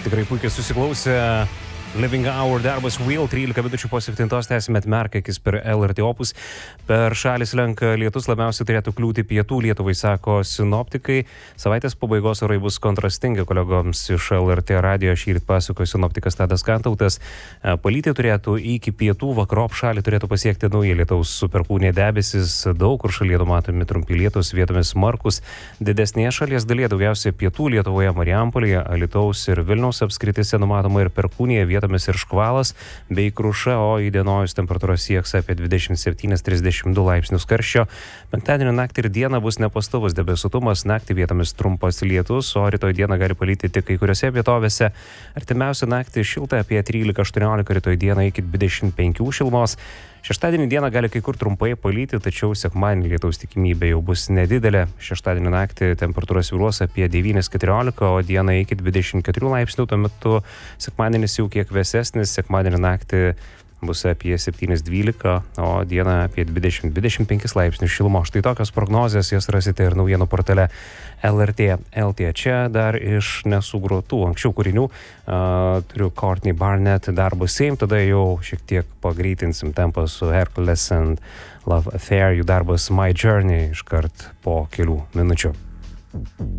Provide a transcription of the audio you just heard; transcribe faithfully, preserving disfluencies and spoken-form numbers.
tikrai puikiai susiklausę. Living Hour darbas Wheel, trylika minučių po septintos tęsime atmerkakis per L R T Opus. Per šalį slenka lietus, labiausiai turėtų kliūti pietų Lietuvai, sako sinoptikai. Savaitės pabaigos orai bus kontrastingi, kolegoms iš L R T radijo šįryt pasakojo sinoptikas Tadas Kantautas. Palyti turėtų iki pietų, vakarop šalį turėtų pasiekti nauji lietaus su perkūnija debesis. Daug kur šalyje numatomi trumpi lietus, vietomis smarkus. Didesnėje šalies dalyje daugiausiai pietų Lietuvoje, Marijampolėje, Alytaus ir Vilniaus apskritise numatoma ir perkūnija, vietomis ir škvalas bei kruša, o įdienojus temperatūra sieks apie dvidešimt septyni trisdešimt du laipsnius karščio. Penktadienio naktį ir dieną bus nepastovus debesuotumas, naktį vietomis trumpas lietus, o rytoj dieną gali palyti tik kai kuriuose vietovėse. Artimiausią naktį šilta apie trylika aštuoniolika, rytoj dieną iki dvidešimt penkių šilumos. Šeštadienį dieną gali kai kur trumpai palyti, tačiau sekmadienį lietaus tikimybė jau bus nedidelė. Šeštadienį naktį temperatūra svyruos apie devyni keturiolika, o dieną iki dvidešimt keturių laipsnių. Tuo metu sekmadienis jau kiek vėsesnis, sekmadienį naktį bus apie septyni dvylika, o dieną apie dvidešimt dvidešimt penki laipsnius šilumos. Štai tokios prognozės, jas rasite ir naujienų portale L R T L T. Čia dar iš nesugrotų anksčiau kūrinių uh, turiu Courtney Barnett darbą Same, tada jau šiek tiek pagreitinsim tempą su Hercules and Love Affair, jų darbas My Journey iškart po kelių minučių.